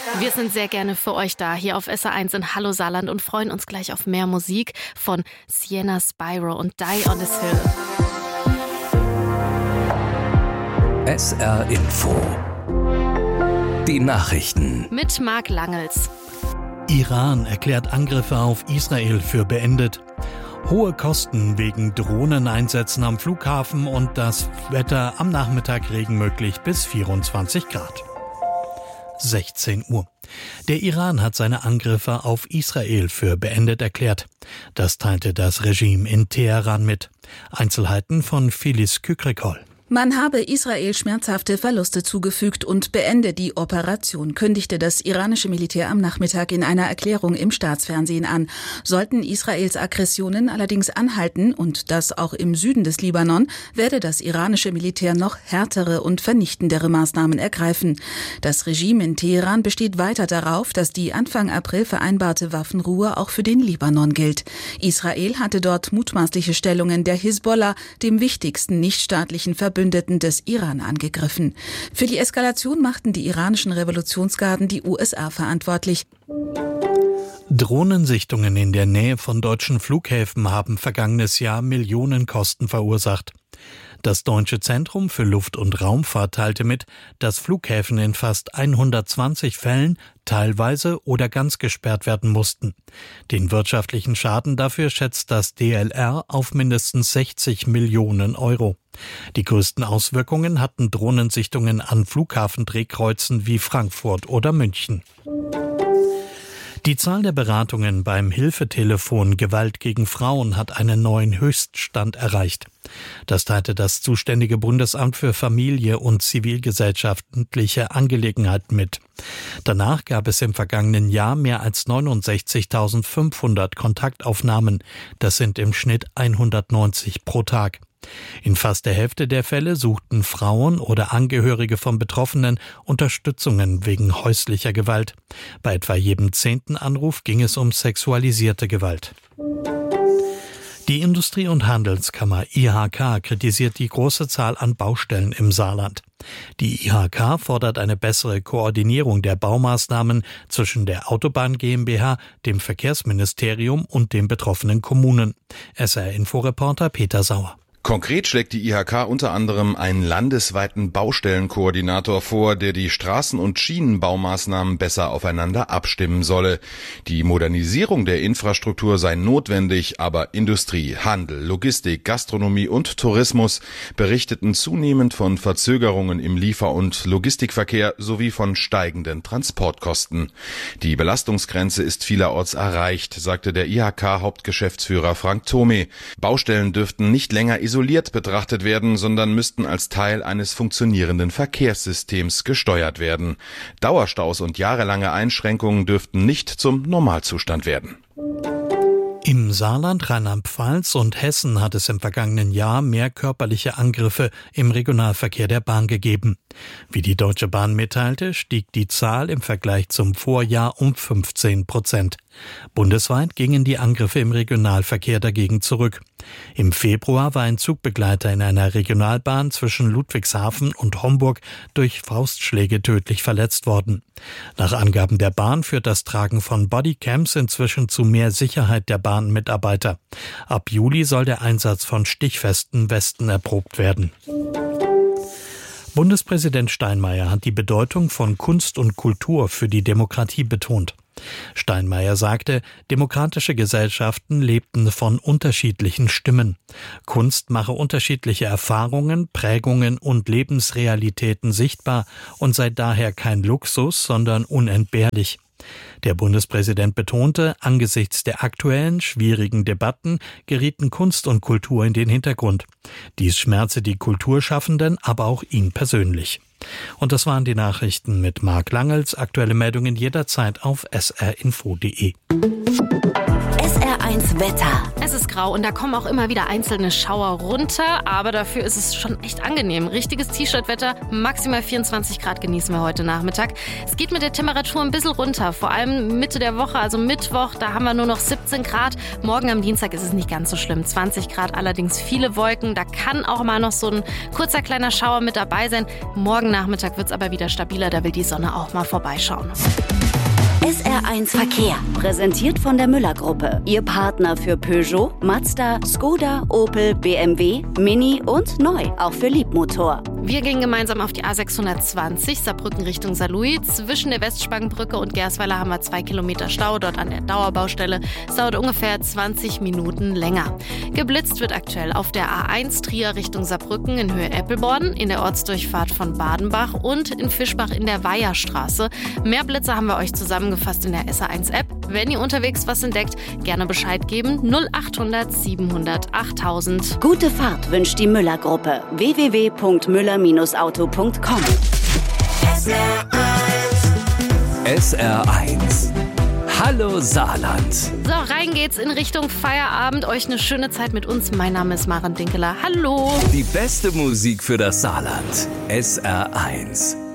Wir sind sehr gerne für euch da, hier auf SR1 in Hallo Saarland und freuen uns gleich auf mehr Musik von Sienna Spyro und Die on This Hill. SR Info. Die Nachrichten. Mit Marc Langels. Iran erklärt Angriffe auf Israel für beendet. Hohe Kosten wegen Drohneneinsätzen am Flughafen und das Wetter am Nachmittag Regen möglich bis 24 Grad. 16 Uhr. Der Iran hat seine Angriffe auf Israel für beendet erklärt. Das teilte das Regime in Teheran mit. Einzelheiten von Filiz Kükrikol. Man habe Israel schmerzhafte Verluste zugefügt und beende die Operation, kündigte das iranische Militär am Nachmittag in einer Erklärung im Staatsfernsehen an. Sollten Israels Aggressionen allerdings anhalten, und das auch im Süden des Libanon, werde das iranische Militär noch härtere und vernichtendere Maßnahmen ergreifen. Das Regime in Teheran besteht weiter darauf, dass die Anfang April vereinbarte Waffenruhe auch für den Libanon gilt. Israel hatte dort mutmaßliche Stellungen der Hisbollah, dem wichtigsten nichtstaatlichen Verbündeten des Iran, angegriffen. Für die Eskalation machten die iranischen Revolutionsgarden die USA verantwortlich. Drohnensichtungen in der Nähe von deutschen Flughäfen haben vergangenes Jahr Millionenkosten verursacht. Das Deutsche Zentrum für Luft- und Raumfahrt teilte mit, dass Flughäfen in fast 120 Fällen teilweise oder ganz gesperrt werden mussten. Den wirtschaftlichen Schaden dafür schätzt das DLR auf mindestens 60 Millionen Euro. Die größten Auswirkungen hatten Drohnensichtungen an Flughafendrehkreuzen wie Frankfurt oder München. Die Zahl der Beratungen beim Hilfetelefon Gewalt gegen Frauen hat einen neuen Höchststand erreicht. Das teilte das zuständige Bundesamt für Familie und zivilgesellschaftliche Angelegenheiten mit. Danach gab es im vergangenen Jahr mehr als 69.500 Kontaktaufnahmen. Das sind im Schnitt 190 pro Tag. In fast der Hälfte der Fälle suchten Frauen oder Angehörige von Betroffenen Unterstützungen wegen häuslicher Gewalt. Bei etwa jedem 10. Anruf ging es um sexualisierte Gewalt. Die Industrie- und Handelskammer IHK kritisiert die große Zahl an Baustellen im Saarland. Die IHK fordert eine bessere Koordinierung der Baumaßnahmen zwischen der Autobahn GmbH, dem Verkehrsministerium und den betroffenen Kommunen. SR-Info-Reporter Peter Sauer. Konkret schlägt die IHK unter anderem einen landesweiten Baustellenkoordinator vor, der die Straßen- und Schienenbaumaßnahmen besser aufeinander abstimmen solle. Die Modernisierung der Infrastruktur sei notwendig, aber Industrie, Handel, Logistik, Gastronomie und Tourismus berichteten zunehmend von Verzögerungen im Liefer- und Logistikverkehr sowie von steigenden Transportkosten. Die Belastungsgrenze ist vielerorts erreicht, sagte der IHK-Hauptgeschäftsführer Frank Thome. Baustellen dürften nicht länger isoliert betrachtet werden, sondern müssten als Teil eines funktionierenden Verkehrssystems gesteuert werden. Dauerstaus und jahrelange Einschränkungen dürften nicht zum Normalzustand werden. Im Saarland, Rheinland-Pfalz und Hessen hat es im vergangenen Jahr mehr körperliche Angriffe im Regionalverkehr der Bahn gegeben. Wie die Deutsche Bahn mitteilte, stieg die Zahl im Vergleich zum Vorjahr um 15%. Bundesweit gingen die Angriffe im Regionalverkehr dagegen zurück. Im Februar war ein Zugbegleiter in einer Regionalbahn zwischen Ludwigshafen und Homburg durch Faustschläge tödlich verletzt worden. Nach Angaben der Bahn führt das Tragen von Bodycams inzwischen zu mehr Sicherheit der Bahnmitarbeiter. Ab Juli soll der Einsatz von stichfesten Westen erprobt werden. Bundespräsident Steinmeier hat die Bedeutung von Kunst und Kultur für die Demokratie betont. Steinmeier sagte, demokratische Gesellschaften lebten von unterschiedlichen Stimmen. Kunst mache unterschiedliche Erfahrungen, Prägungen und Lebensrealitäten sichtbar und sei daher kein Luxus, sondern unentbehrlich. Der Bundespräsident betonte, angesichts der aktuellen, schwierigen Debatten gerieten Kunst und Kultur in den Hintergrund. Dies schmerze die Kulturschaffenden, aber auch ihn persönlich. Und das waren die Nachrichten mit Marc Langels. Aktuelle Meldungen jederzeit auf srinfo.de. SR1 Wetter. Es ist grau und da kommen auch immer wieder einzelne Schauer runter, aber dafür ist es schon echt angenehm. Richtiges T-Shirt-Wetter, maximal 24 Grad genießen wir heute Nachmittag. Es geht mit der Temperatur ein bisschen runter, vor allem Mitte der Woche, also Mittwoch, da haben wir nur noch 17 Grad. Morgen am Dienstag ist es nicht ganz so schlimm, 20 Grad, allerdings viele Wolken. Da kann auch mal noch so ein kurzer kleiner Schauer mit dabei sein. Morgen Morgen Nachmittag wird es aber wieder stabiler, da will die Sonne auch mal vorbeischauen. SR1 Verkehr, präsentiert von der Müller-Gruppe. Ihr Partner für Peugeot, Mazda, Skoda, Opel, BMW, Mini und neu, auch für Liebmotor. Wir gehen gemeinsam auf die A620 Saarbrücken Richtung Saarlouis. Zwischen der Westspangenbrücke und Gersweiler haben wir 2 Kilometer Stau, dort an der Dauerbaustelle. Es dauert ungefähr 20 Minuten länger. Geblitzt wird aktuell auf der A1 Trier Richtung Saarbrücken in Höhe Eppelborn, in der Ortsdurchfahrt von Badenbach und in Fischbach in der Weiherstraße. Mehr Blitze haben wir euch zusammengefasst in der SR1-App. Wenn ihr unterwegs was entdeckt, gerne Bescheid geben. 0800 700 8000. Gute Fahrt wünscht die Müller-Gruppe. www.müller-auto.com. SR1. Hallo Saarland. So, rein geht's in Richtung Feierabend. Euch eine schöne Zeit mit uns. Mein Name ist Maren Dinkeler. Hallo. Die beste Musik für das Saarland. SR1.